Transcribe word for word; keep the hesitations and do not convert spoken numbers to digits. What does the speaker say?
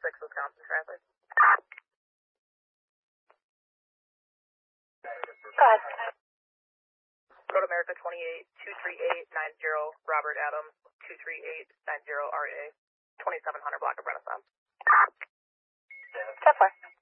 six Wisconsin traffic. Go ahead. Road America twenty-eight, two three eight nine zero, Robert Adams, two three eight nine zero R A, twenty-seven hundred block of Renaissance. ten four.